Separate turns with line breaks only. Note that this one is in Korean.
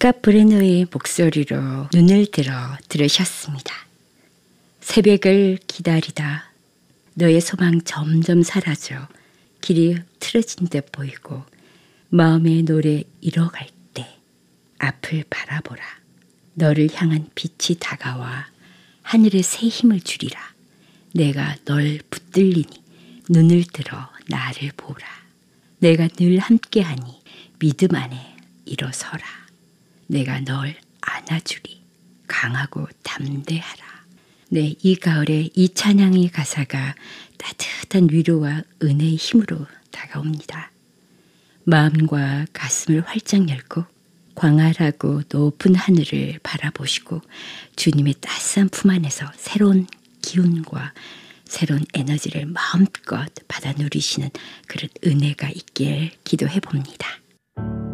스캇 브레너의 목소리로 눈을 들어 들으셨습니다. 새벽을 기다리다 너의 소망 점점 사라져 길이 틀어진 듯 보이고 마음의 노래 잃어갈 때 앞을 바라보라. 너를 향한 빛이 다가와 하늘에 새 힘을 주리라. 내가 널 붙들리니 눈을 들어 나를 보라. 내가 늘 함께하니 믿음 안에 일어서라. 내가 널 안아주리. 강하고 담대하라. 네, 이 가을에 이 찬양의 가사가 따뜻한 위로와 은혜의 힘으로 다가옵니다. 마음과 가슴을 활짝 열고 광활하고 높은 하늘을 바라보시고 주님의 따스한 품 안에서 새로운 기운과 새로운 에너지를 마음껏 받아 누리시는 그런 은혜가 있길 기도해 봅니다.